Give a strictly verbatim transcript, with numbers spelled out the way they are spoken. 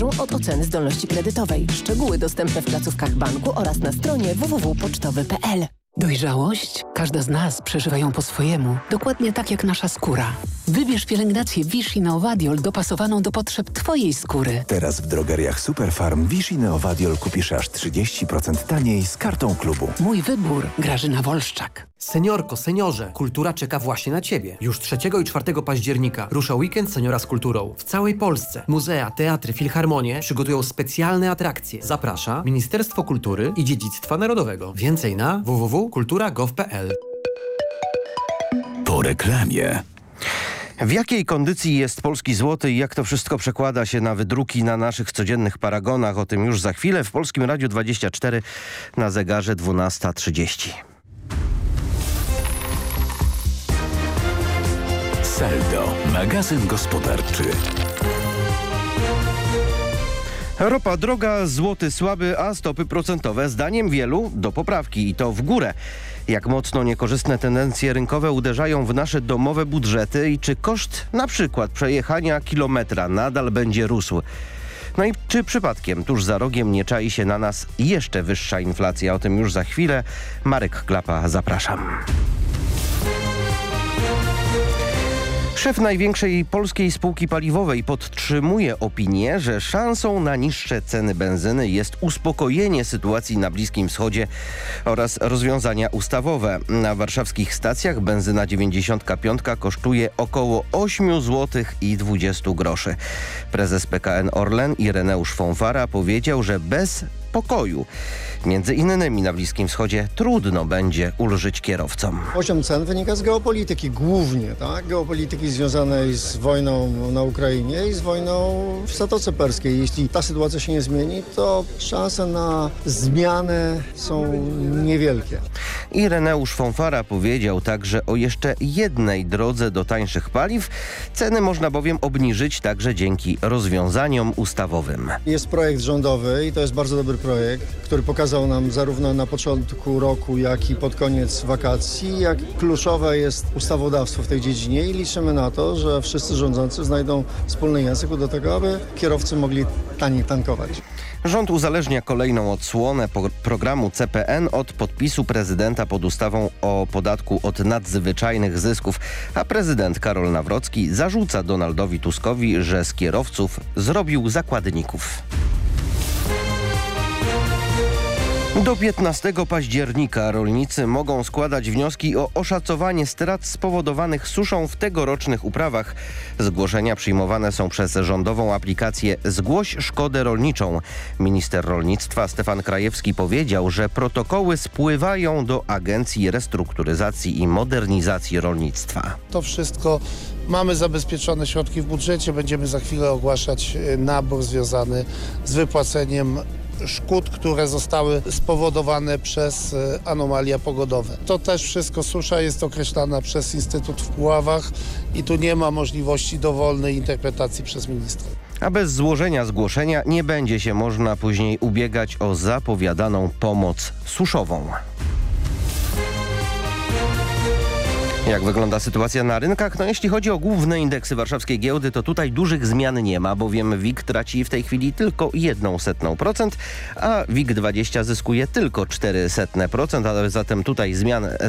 od oceny zdolności kredytowej. Szczegóły dostępne w placówkach banku oraz na stronie w w w kropka pocztowy kropka p l. Dojrzałość? Każda z nas przeżywa ją po swojemu, dokładnie tak jak nasza skóra. Wybierz pielęgnację Vichy Neovadiol dopasowaną do potrzeb Twojej skóry. Teraz w drogeriach Superfarm Vichy Neovadiol kupisz aż trzydzieści procent taniej z kartą klubu. Mój wybór. Grażyna Wolszczak. Seniorko, seniorze, kultura czeka właśnie na Ciebie. Już trzeciego i czwartego października rusza weekend Seniora z kulturą. W całej Polsce muzea, teatry, filharmonie przygotują specjalne atrakcje. Zaprasza Ministerstwo Kultury i Dziedzictwa Narodowego. Więcej na w w w kropka kultura kropka gov kropka p l. Po reklamie. W jakiej kondycji jest polski złoty i jak to wszystko przekłada się na wydruki na naszych codziennych paragonach? O tym już za chwilę w Polskim Radiu dwadzieścia cztery na zegarze dwunasta trzydzieści. Saldo, magazyn gospodarczy. Ropa droga, złoty słaby, a stopy procentowe zdaniem wielu do poprawki i to w górę. Jak mocno niekorzystne tendencje rynkowe uderzają w nasze domowe budżety i czy koszt na przykład przejechania kilometra nadal będzie rósł? No i czy przypadkiem tuż za rogiem nie czai się na nas jeszcze wyższa inflacja? O tym już za chwilę. Marek Klapa, zapraszam. Szef największej polskiej spółki paliwowej podtrzymuje opinię, że szansą na niższe ceny benzyny jest uspokojenie sytuacji na Bliskim Wschodzie oraz rozwiązania ustawowe. Na warszawskich stacjach benzyna dziewięćdziesiąt pięć kosztuje około osiem złotych i dwadzieścia groszy. Prezes P K N Orlen Ireneusz Fąfara powiedział, że bez pokoju między innymi na Bliskim Wschodzie trudno będzie ulżyć kierowcom. Poziom cen wynika z geopolityki głównie, tak? Geopolityki związanej z wojną na Ukrainie i z wojną w Zatoce Perskiej. Jeśli ta sytuacja się nie zmieni, to szanse na zmianę są niewielkie. Ireneusz Fąfara powiedział także o jeszcze jednej drodze do tańszych paliw. Ceny można bowiem obniżyć także dzięki rozwiązaniom ustawowym. Jest projekt rządowy i to jest bardzo dobry projekt, który pokazał nam zarówno na początku roku, jak i pod koniec wakacji, jak kluczowe jest ustawodawstwo w tej dziedzinie i liczymy na to, że wszyscy rządzący znajdą wspólny język do tego, aby kierowcy mogli taniej tankować. Rząd uzależnia kolejną odsłonę po programu C P N od podpisu prezydenta pod ustawą o podatku od nadzwyczajnych zysków, a prezydent Karol Nawrocki zarzuca Donaldowi Tuskowi, że z kierowców zrobił zakładników. Do piętnastego października rolnicy mogą składać wnioski o oszacowanie strat spowodowanych suszą w tegorocznych uprawach. Zgłoszenia przyjmowane są przez rządową aplikację Zgłoś szkodę rolniczą. Minister rolnictwa Stefan Krajewski powiedział, że protokoły spływają do Agencji Restrukturyzacji i Modernizacji Rolnictwa. To wszystko mamy zabezpieczone środki w budżecie. Będziemy za chwilę ogłaszać nabór związany z wypłaceniem szkód, które zostały spowodowane przez anomalia pogodowe. To też wszystko, susza jest określana przez Instytut w Puławach i tu nie ma możliwości dowolnej interpretacji przez ministra. A bez złożenia zgłoszenia nie będzie się można później ubiegać o zapowiadaną pomoc suszową. Jak wygląda sytuacja na rynkach? No jeśli chodzi o główne indeksy warszawskiej giełdy, to tutaj dużych zmian nie ma, bowiem W I G traci w tej chwili tylko jedną setną procent, a WIG dwadzieścia zyskuje tylko cztery setne procent, ale zatem tutaj zmian